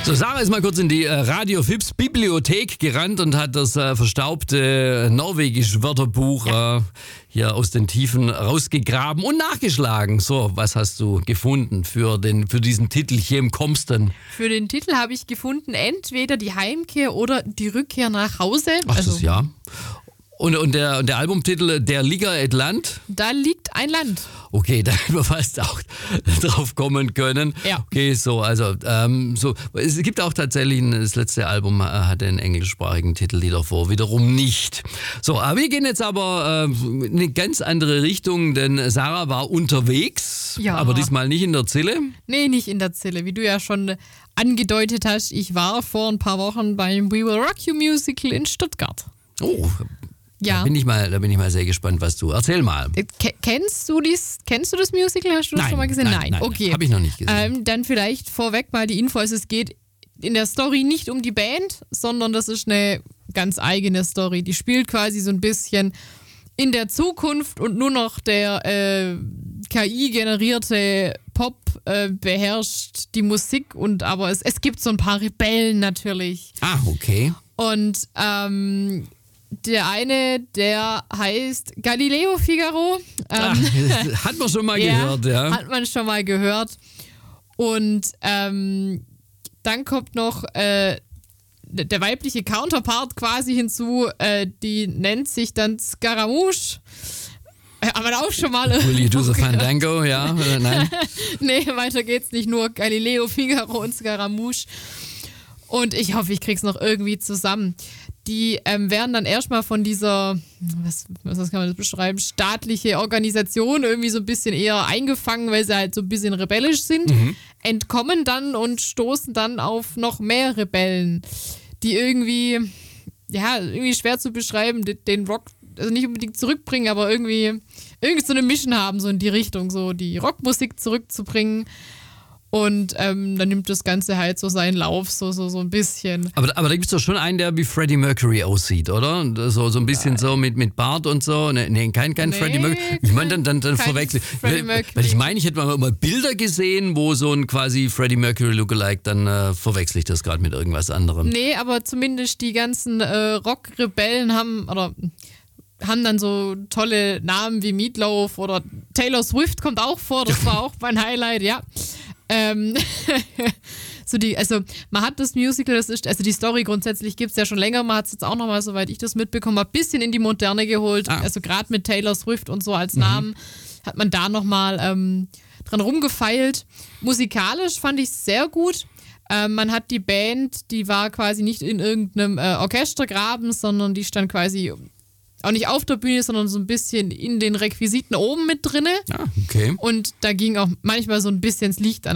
So, Sarah ist mal kurz in die Radio Fips Bibliothek gerannt und hat das verstaubte norwegische Wörterbuch hier aus den Tiefen rausgegraben und nachgeschlagen. So, was hast du gefunden für diesen Titel Chem kommsten? Für den Titel habe ich gefunden, entweder die Heimkehr oder die Rückkehr nach Hause. Ach, das ja. Und der Albumtitel Der Liga et Land? Da liegt ein Land. Okay, da hätten wir fast auch drauf kommen können. Ja. Okay, so, also, es gibt auch tatsächlich, das letzte Album hatte einen englischsprachigen Titel, die davor wiederum nicht. So, aber wir gehen jetzt aber in eine ganz andere Richtung, denn Sarah war unterwegs, Ja. aber diesmal nicht in der Zille. Nee, nicht in der Zille, wie du ja schon angedeutet hast. Ich war vor ein paar Wochen beim We Will Rock You Musical in Stuttgart. Oh, Ja. da bin ich mal sehr gespannt, was du. Erzähl mal. Kennst du das Musical? Hast du das schon mal gesehen? Nein, Okay. habe ich noch nicht gesehen. Dann vielleicht vorweg mal die Info. Es geht in der Story nicht um die Band, sondern das ist eine ganz eigene Story. Die spielt quasi so ein bisschen in der Zukunft und nur noch der KI-generierte Pop beherrscht die Musik. Aber es gibt so ein paar Rebellen natürlich. Ah, okay. Und der eine, der heißt Galileo Figaro. Hat man schon mal gehört, ja. Hat man schon mal gehört. Und dann kommt noch der weibliche Counterpart quasi hinzu. Die nennt sich dann Scaramouche. Haben wir auch schon mal. Will you do the Fandango, ja? Nein. Nee, weiter geht's nicht. Nur Galileo Figaro und Scaramouche. Und ich hoffe, ich krieg's noch irgendwie zusammen. Die werden dann erstmal von dieser, was kann man das beschreiben, staatliche Organisation irgendwie so ein bisschen eher eingefangen, weil sie halt so ein bisschen rebellisch sind, entkommen dann und stoßen dann auf noch mehr Rebellen, die irgendwie schwer zu beschreiben, den Rock, also nicht unbedingt zurückbringen, aber irgendwie so eine Mission haben, so in die Richtung, so die Rockmusik zurückzubringen. Und dann nimmt das Ganze halt so seinen Lauf, so ein bisschen. Aber da gibt es doch schon einen, der wie Freddie Mercury aussieht, oder? So ein bisschen so mit Bart und so. Nee, kein Freddie Mercury. Ich meine, dann verwechsel ich. Weil ich meine, ich hätte mal Bilder gesehen, wo so ein quasi Freddie Mercury Lookalike, dann verwechsel ich das gerade mit irgendwas anderem. Nee, aber zumindest die ganzen Rock-Rebellen haben dann so tolle Namen wie Meatloaf oder Taylor Swift kommt auch vor, das war auch mein Highlight, ja. Man hat das Musical, die Story grundsätzlich gibt es ja schon länger, man hat es jetzt auch nochmal, soweit ich das mitbekommen habe, ein bisschen in die Moderne geholt, also gerade mit Taylor Swift und so als Namen hat man da nochmal dran rumgefeilt. Musikalisch fand ich es sehr gut. Man hat die Band, die war quasi nicht in irgendeinem Orchestergraben, sondern die stand quasi auch nicht auf der Bühne, sondern so ein bisschen in den Requisiten oben mit drinne. Ah, okay. Und da ging auch manchmal so ein bisschen das Licht an.